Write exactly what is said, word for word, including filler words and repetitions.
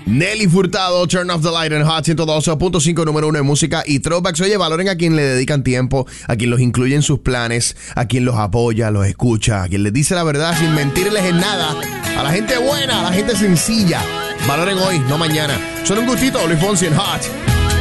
Nelly Furtado, Turn Off the Light en Hot ciento doce punto cinco, número uno en música y throwbacks. Oye, valoren a quien le dedican tiempo, a quien los incluye en sus planes, a quien los apoya, los escucha, a quien les dice la verdad sin mentirles en nada. A la gente buena, a la gente sencilla. Valoren hoy, no mañana. Son un gustito, Luis Fonsi en Hot.